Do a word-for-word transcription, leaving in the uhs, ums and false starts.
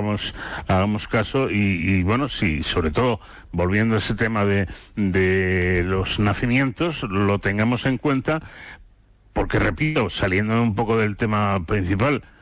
hagamos hagamos caso y, y bueno, sí, sobre todo volviendo a ese tema de, de los nacimientos, lo tengamos en cuenta, porque repito, saliendo un poco del tema principal,